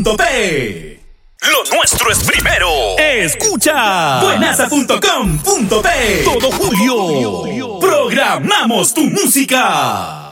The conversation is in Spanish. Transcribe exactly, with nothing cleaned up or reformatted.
punto pe. Lo nuestro es primero. Escucha buenaza punto com punto pe. Todo julio programamos tu música.